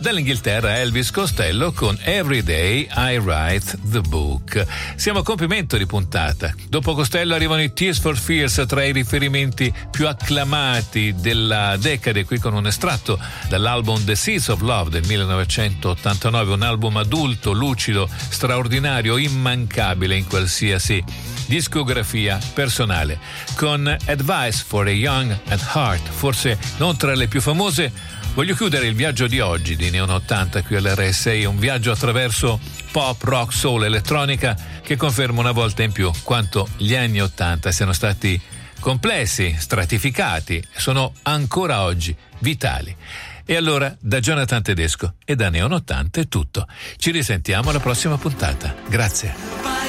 Dall'Inghilterra Elvis Costello con Every Day I Write the Book. Siamo a compimento di puntata. Dopo Costello arrivano i Tears for Fears, tra i riferimenti più acclamati della decade, qui con un estratto dall'album The Seeds of Love del 1989, un album adulto, lucido, straordinario, immancabile in qualsiasi discografia personale. Con Advice for a Young at Heart, forse non tra le più famose, voglio chiudere il viaggio di oggi di Neon 80 qui all'RSI, un viaggio attraverso pop, rock, soul, elettronica che conferma una volta in più quanto gli anni 80 siano stati complessi, stratificati e sono ancora oggi vitali. E allora da Jonathan Tedesco e da Neon 80 è tutto. Ci risentiamo alla prossima puntata. Grazie.